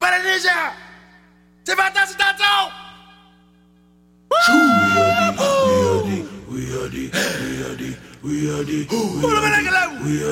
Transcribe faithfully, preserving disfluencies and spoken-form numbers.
Para Ninja! Você vai estar cidadão! We are the, we are the, we are the, we are the, we are the, we are the, we are